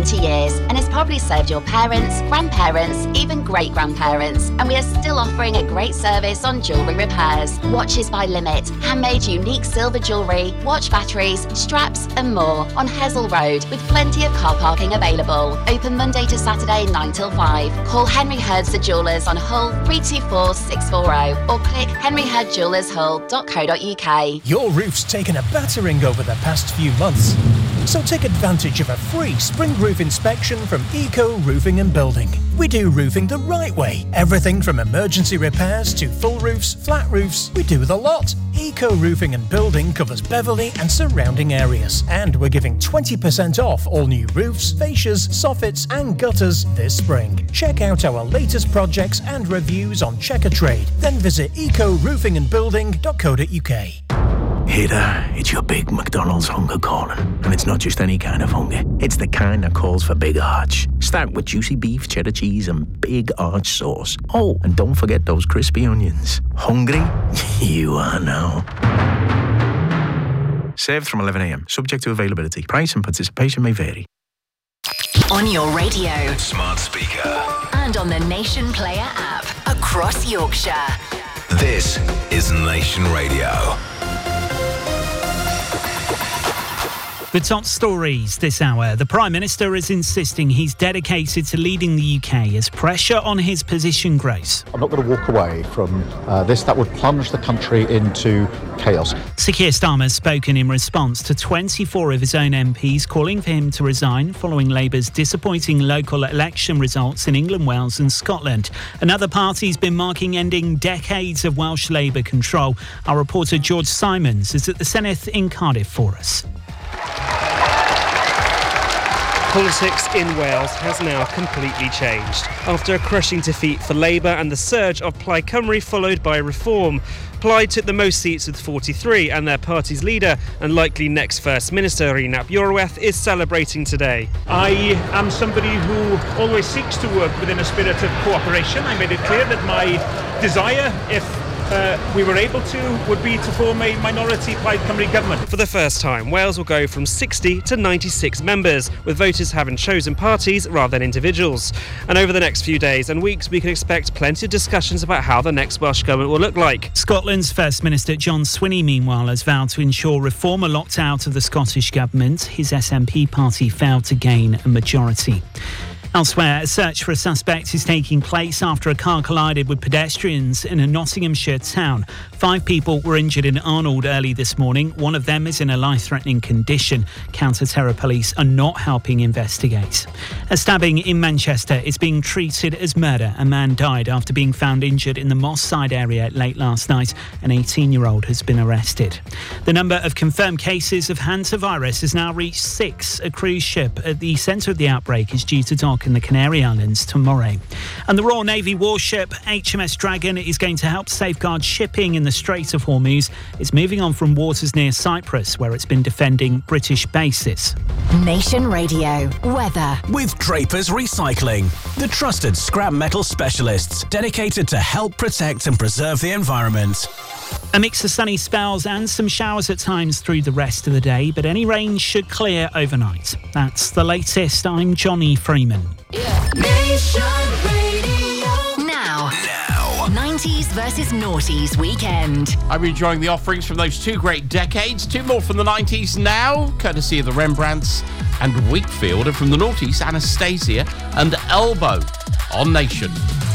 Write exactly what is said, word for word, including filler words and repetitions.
twenty years and has probably served your parents, grandparents, even great-grandparents. And we are still offering a great service on jewellery repairs. Watches by Limit, handmade unique silver jewellery, watch batteries, straps and more on Hessel Road with plenty of car parking available. Open Monday to Saturday nine till five. Call Henry Hurd's The Jewellers on Hull three two four six four zero or click henry hurd jewellers hull dot co dot uk. Your roof's taken a battering over the past few months. So take advantage of a free spring roof inspection from Eco Roofing and Building. We do roofing the right way. Everything from emergency repairs to full roofs, flat roofs, we do the lot. Eco Roofing and Building covers Beverley and surrounding areas. And we're giving twenty percent off all new roofs, fascias, soffits and gutters this spring. Check out our latest projects and reviews on Checker Trade. Then visit eco roofing and building dot co dot uk. Hey there, it's your big McDonald's hunger calling. And it's not just any kind of hunger. It's the kind that calls for big arch. Start with juicy beef, cheddar cheese and big arch sauce. Oh, and don't forget those crispy onions. Hungry? You are now. Served from eleven a.m. Subject to availability. Price and participation may vary. On your radio, smart speaker, and on the Nation Player app across Yorkshire. This is Nation Radio. The top stories this hour. The Prime Minister is insisting he's dedicated to leading the U K as pressure on his position grows. I'm not going to walk away from uh, this. That would plunge the country into chaos. Sir Keir Starmer has spoken in response to twenty-four of his own M Ps calling for him to resign following Labour's disappointing local election results in England, Wales and Scotland. Another party's been marking ending decades of Welsh Labour control. Our reporter George Simons is at the Senedd in Cardiff for us. Politics in Wales has now completely changed. After a crushing defeat for Labour and the surge of Plaid Cymru followed by Reform, Plaid took the most seats with forty-three, and their party's leader and likely next First Minister, Rhys ap Iorwerth, is celebrating today. I am somebody who always seeks to work within a spirit of cooperation. I made it clear that my desire, if Uh, we were able to, would be to form a minority Plaid Cymru government. For the first time, Wales will go from sixty to ninety-six members, with voters having chosen parties rather than individuals. And over the next few days and weeks, we can expect plenty of discussions about how the next Welsh government will look like. Scotland's First Minister John Swinney, meanwhile, has vowed to ensure Reform are locked out of the Scottish government. His S N P party failed to gain a majority. Elsewhere, a search for a suspect is taking place after a car collided with pedestrians in a Nottinghamshire town. Five people were injured in Arnold early this morning. One of them is in a life-threatening condition. Counter-terror police are not helping investigate. A stabbing in Manchester is being treated as murder. A man died after being found injured in the Moss Side area late last night. An eighteen-year-old has been arrested. The number of confirmed cases of hantavirus has now reached six. A cruise ship at the centre of the outbreak is due to dock in the Canary Islands tomorrow. And the Royal Navy warship H M S Dragon is going to help safeguard shipping in the Strait of Hormuz. It's moving on from waters near Cyprus, where it's been defending British bases. Nation Radio weather with Drapers Recycling, the trusted scrap metal specialists dedicated to help protect and preserve the environment. A mix of sunny spells and some showers at times through the rest of the day, but any rain should clear overnight. That's the latest. I'm Johnny Freeman. Yeah. Nation Radio. Now. Now. nineties versus noughties weekend. I'm enjoying the offerings from those two great decades. Two more from the nineties now, courtesy of the Rembrandts and Wakefield, and from the noughties, Anastasia and Elbow on Nation.